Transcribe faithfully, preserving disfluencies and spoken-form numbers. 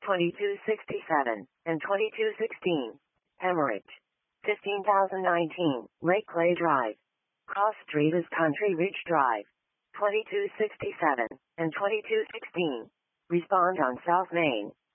twenty-two sixty-seven, and twenty-two sixteen. Hemorrhage. fifteen thousand nineteen, Lake Clay Drive. Cross Street is Country Ridge Drive. twenty-two sixty-seven, and twenty-two sixteen. Respond on South Main.